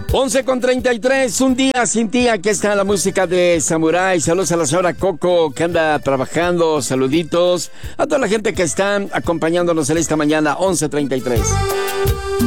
11:33, un día sin ti. Aquí está la música de Samurai. Saludos a la señora Coco que anda trabajando. Saluditos a toda la gente que está acompañándonos en esta mañana. 11:33.